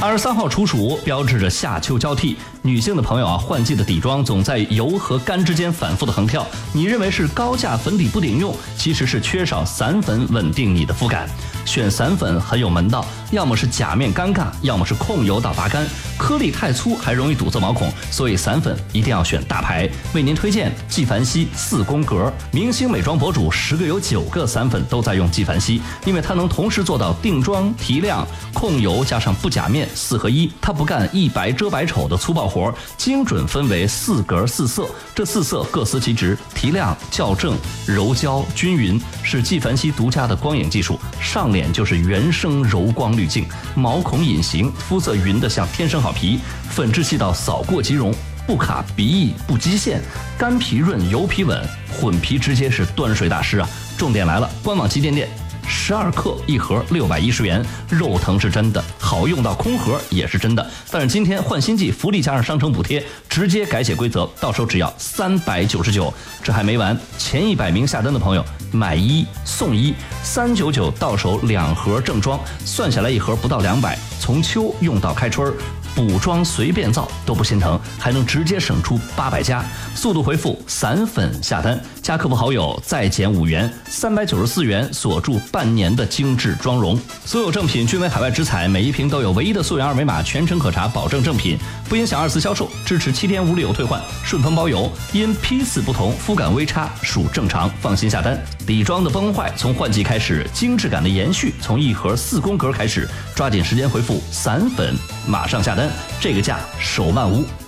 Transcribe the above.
23号处暑，标志着夏秋交替。女性的朋友啊，换季的底妆总在油和干之间反复的横跳。你认为是高价粉底不顶用，其实是缺少散粉稳定你的肤感。选散粉很有门道，要么是假面尴尬，要么是控油到拔干。颗粒太粗还容易堵塞毛孔，所以散粉一定要选大牌。为您推荐纪梵希4宫格。明星美妆博主10个有9个散粉都在用纪梵希，因为它能同时做到定妆、提亮、控油加上不假面4合1。它不干一白遮百丑的粗暴活，精准分为4格4色，这4色各司其职，提亮、校正、柔焦、均匀，是纪梵希独家的光影技术。上脸就是原生柔光滤镜，毛孔隐形，肤色匀得像天生好皮，粉质细到扫过即溶，不卡鼻翼不基线，干皮润油皮稳，混皮直接是端水大师啊！重点来了，官网旗舰店12克一盒610元，肉疼是真的，好用到空盒也是真的。但是今天换新季福利加上商城补贴，直接改写规则，到手只要399。这还没完，前100名下单的朋友买1送1，399到手2盒正装，算下来一盒不到200，从秋用到开春，补妆随便造都不心疼，还能直接省出800加。速度回复散粉下单，加客服好友再减5元，394元锁住半年的精致妆容。所有正品均为海外直采，每一瓶都有唯一的溯源二维码，全程可查，保证正品，不影响2次销售，支持7天无理由退换，顺丰包邮。因批次不同，肤感微差属正常，放心下单。底妆的崩坏从换季开始，精致感的延续从一盒4宫格开始，抓紧时间回复散粉，马上下单，这个价手慢无。